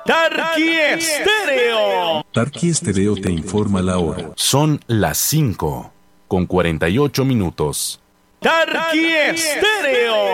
Tarqui Estéreo. Tarqui Estéreo te informa la hora. Son las 5:48. Tarqui Estéreo.